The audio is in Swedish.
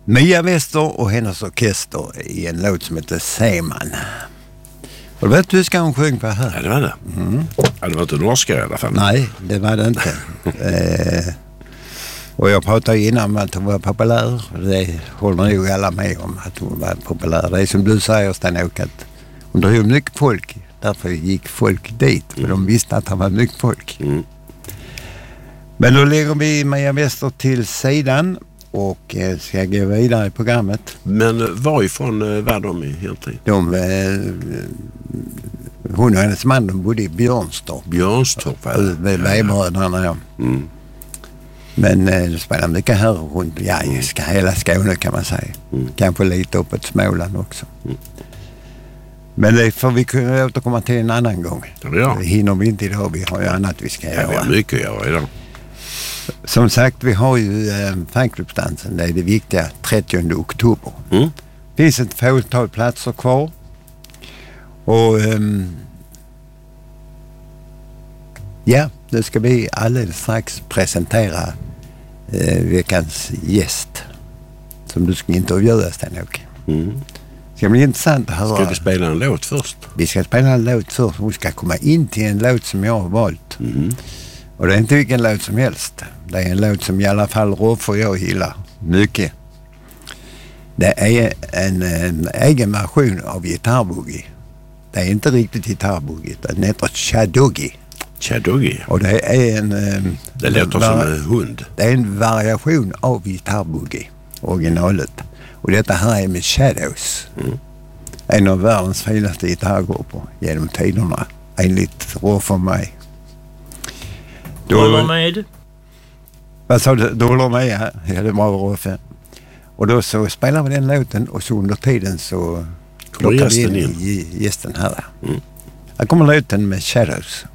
Mia Wester och hennes orkester i en låt som heter Seman. Och du vet tyska hon sjöng på här? Ja, det var det. Ja, det var inte norska i alla fall. Nej, det var det inte. Och jag pratade innan om att hon var populär. Det håller nog alla med om att hon var populär. Det är som du säger, Sten-Åke, att hon drog mycket folk. Därför gick folk dit. För de visste att han var mycket folk. Men då lägger vi Mia Wester till sidan och ska gå vidare i programmet. Men varifrån var de egentligen? Hon och hennes man, de bodde i Björnstorp. Björnstorp, va? Med Vejbröderna, ja. Men det spelar mycket här runt, hela Skåne kan man säga. Kanske lite uppåt Småland också. Men det får vi kunna återkomma till en annan gång. Ja. Det hinner vi inte idag, vi har ju annat vi ska göra. Vi har mycket att göra idag. Som sagt, vi har ju fanklubbsdansen, det är det viktiga, 30 oktober. Det finns ett fåtal platser kvar. Och nu ska vi alldeles strax presentera veckans gäst som du ska intervjua, Sten-Åke. Det ska bli intressant att höra. Ska vi spela en låt först? Vi ska spela en låt först. Hon ska komma in till en låt som jag har valt. Och det är inte vilken låt som helst. Det är en låt som i alla fall Rolf och jag gillar mycket. Det är en egen version av gitarrboogie. Det är inte riktigt gitarrboogie. Den heter Chadoogie. Chadoogie. Och det är en... det låter som en hund. Det är en variation av gitarrboogie, originalet. Och detta här är med Shadows. En av världens finaste gitarrgrupper genom tiderna. Enligt Rolf och mig. Du håller med? Vad sa du? Du håller med? Ja, det var Rolf. Och då så spelar vi den låten och så under tiden så plockar vi in gästen här. Här kommer låten med Shadows.